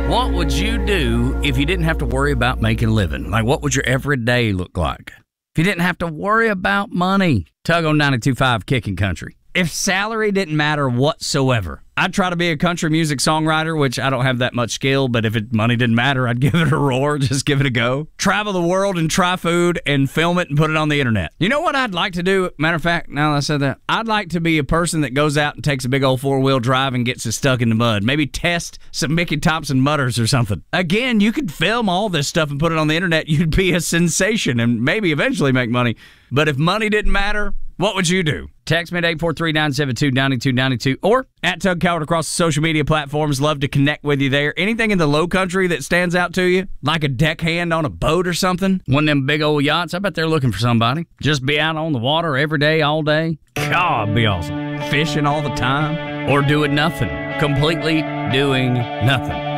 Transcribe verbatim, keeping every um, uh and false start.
What would you do if you didn't have to worry about making a living? Like, what would your everyday look like? If you didn't have to worry about money. Tug on ninety-two point five Kicking Country. If salary didn't matter whatsoever, I'd try to be a country music songwriter, which I don't have that much skill, but if it, money didn't matter, I'd give it a roar, just give it a go. Travel the world and try food and film it and put it on the internet. You know what I'd like to do? Matter of fact, now that I said that, I'd like to be a person that goes out and takes a big old four-wheel drive and gets it stuck in the mud. Maybe test some Mickey Thompson mutters or something. Again, you could film all this stuff and put it on the internet. You'd be a sensation and maybe eventually make money. But if money didn't matter, what would you do? Text me at eight four three, nine seven two, nine two nine two or at Tug Coward across the social media platforms. Love to connect with you there. Anything in the low country that stands out to you? Like a deckhand on a boat or something? One of them big old yachts? I bet they're looking for somebody. Just be out on the water every day, all day? God, it'd be awesome. Fishing all the time? Or doing nothing. Completely doing nothing.